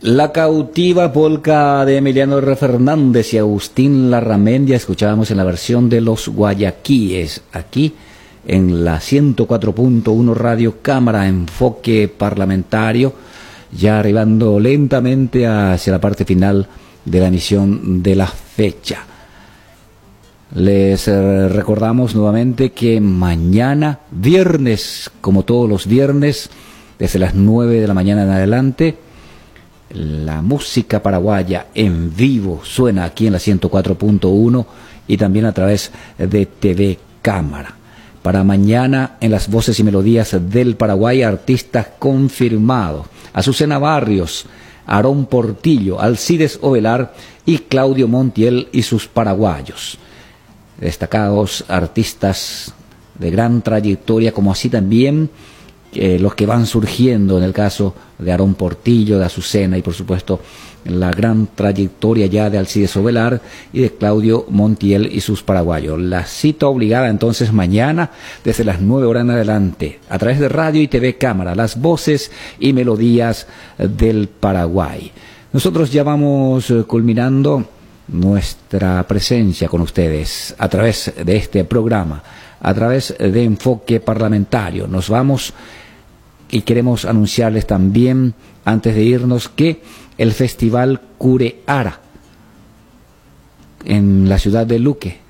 La cautiva polca de Emiliano R. Fernández y Agustín Larramendia escuchábamos en la versión de Los Guayaquíes, aquí en la 104.1 Radio Cámara, enfoque parlamentario, ya arribando lentamente hacia la parte final de la emisión de la fecha. Les recordamos nuevamente que mañana, viernes, como todos los viernes, desde las 9 de la mañana en adelante, la música paraguaya en vivo suena aquí en la 104.1 y también a través de TV Cámara. Para mañana, en las voces y melodías del Paraguay, artistas confirmados: Azucena Barrios, Aarón Portillo, Alcides Ovelar y Claudio Montiel y sus paraguayos. Destacados artistas de gran trayectoria, como así también los que van surgiendo, en el caso de Aarón Portillo, de Azucena y por supuesto la gran trayectoria ya de Alcides Ovelar y de Claudio Montiel y sus paraguayos. La cita obligada entonces mañana desde las 9 horas en adelante a través de Radio y TV Cámara, las voces y melodías del Paraguay. Nosotros ya vamos culminando nuestra presencia con ustedes a través de este programa, a través de Enfoque Parlamentario. Nos vamos y queremos anunciarles también, antes de irnos, que el Festival Cureara en la ciudad de Luque,